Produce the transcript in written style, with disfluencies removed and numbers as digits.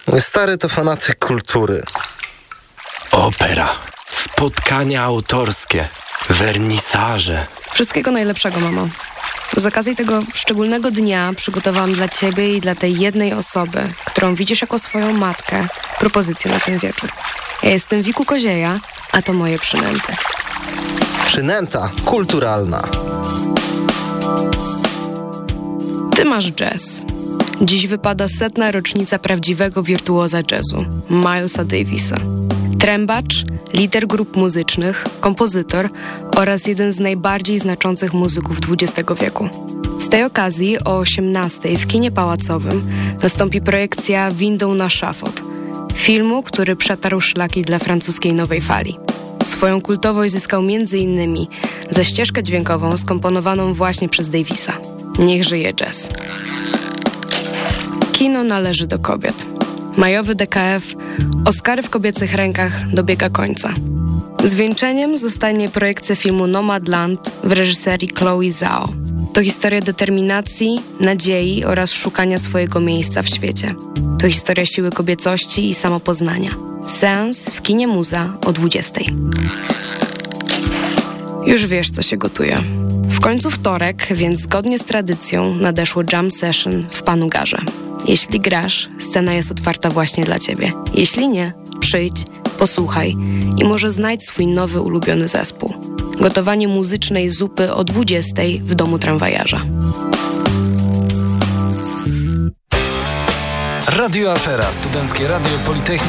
Mój stary to fanatyk kultury. Opera, spotkania autorskie, wernisaże. Wszystkiego najlepszego, mamo. Z okazji tego szczególnego dnia przygotowałam dla ciebie i dla tej jednej osoby, którą widzisz jako swoją matkę, propozycję na ten wieczór. Ja jestem Wiku Kozieja, a to moje przynęty. Przynęta kulturalna. Ty masz jazz. Dziś wypada 100. rocznica prawdziwego wirtuoza jazzu, Milesa Davisa. Trębacz, lider grup muzycznych, kompozytor oraz jeden z najbardziej znaczących muzyków XX wieku. Z tej okazji o 18:00 w kinie pałacowym nastąpi projekcja Windą na szafot, filmu, który przetarł szlaki dla francuskiej nowej fali. Swoją kultowość zyskał m.in. za ścieżkę dźwiękową skomponowaną właśnie przez Davisa. Niech żyje jazz. Kino należy do kobiet. Majowy DKF Oscary w kobiecych rękach dobiega końca. Zwieńczeniem zostanie projekcja filmu Nomadland w reżyserii Chloe Zhao. To historia determinacji, nadziei oraz szukania swojego miejsca w świecie. To historia siły kobiecości i samopoznania. Seans w kinie Muza o 20:00. Już wiesz, co się gotuje. W końcu wtorek, więc zgodnie z tradycją nadeszło jam session w Panu Garze. Jeśli grasz, scena jest otwarta właśnie dla ciebie. Jeśli nie, przyjdź, posłuchaj i może znajdź swój nowy ulubiony zespół. Gotowanie muzycznej zupy o 20:00 w domu tramwajarza. Radio Afera, studenckie radio Politechniki.